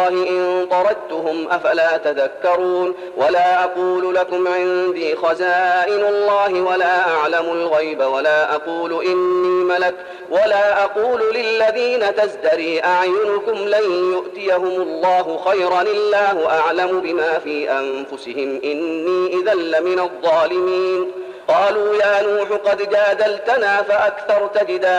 إن طردتهم أفلا تذكرون ولا أقول لكم عندي خزائن الله ولا أعلم الغيب ولا أقول إني ملك ولا أقول للذين تزدري أعينكم لن يؤتيهم الله خيرا الله أعلم بما في أنفسهم إني إذا لمن الظالمين قالوا يا نوح قد جادلتنا فأكثرت جدالنا